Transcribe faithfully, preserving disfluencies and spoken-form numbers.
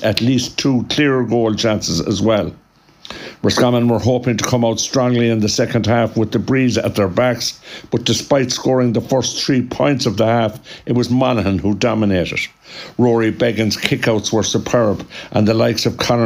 at least two clear goal chances as well. Roscommon were hoping to come out strongly in the second half with the breeze at their backs, but despite scoring the first three points of the half, it was Monaghan who dominated. Rory Beggan's kickouts were superb, and the likes of Conor